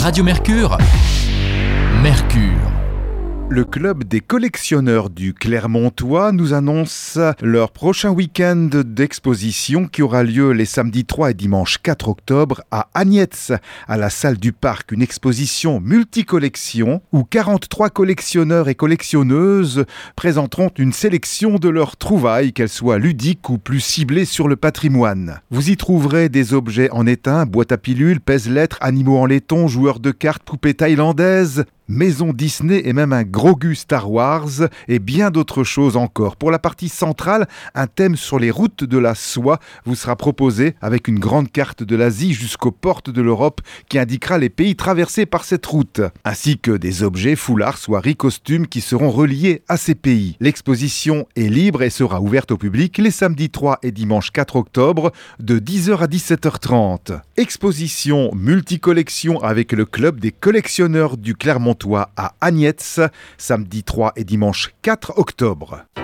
Radio Mercure. Mercure. Le club des collectionneurs du Clermontois nous annonce leur prochain week-end d'exposition qui aura lieu les samedis 3 et dimanche 4 octobre à Agnetz, à la salle du parc. Une exposition multicollection où 43 collectionneurs et collectionneuses présenteront une sélection de leurs trouvailles, qu'elles soient ludiques ou plus ciblées sur le patrimoine. Vous y trouverez des objets en étain, boîtes à pilules, pèse-lettres, animaux en laiton, joueurs de cartes, poupées thaïlandaises, maison Disney et même un gros gus Star Wars et bien d'autres choses encore. Pour la partie centrale, un thème sur les routes de la soie vous sera proposé avec une grande carte de l'Asie jusqu'aux portes de l'Europe qui indiquera les pays traversés par cette route, ainsi que des objets, foulards, soieries, costumes qui seront reliés à ces pays. L'exposition est libre et sera ouverte au public les samedis 3 et dimanche 4 octobre de 10h à 17h30. Exposition multicollection avec le club des collectionneurs du Clermontois à Agnetz, samedi 3 et dimanche 4 octobre.